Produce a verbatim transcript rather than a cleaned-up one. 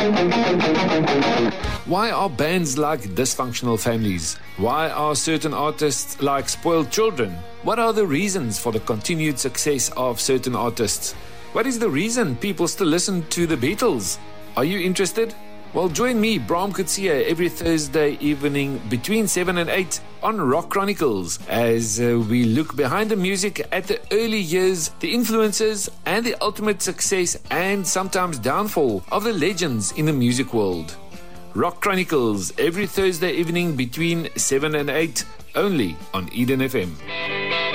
Why are bands like dysfunctional families? Why are certain artists like spoiled children? What are the reasons for the continued success of certain artists? What is the reason people still listen to the Beatles? Are you interested? Well, join me, Bram Kutsia, every Thursday evening between seven and eight on Rock Chronicles as uh, we look behind the music at the early years, the influences, and the ultimate success and sometimes downfall of the legends in the music world. Rock Chronicles every Thursday evening between seven and eight, only on Eden F M.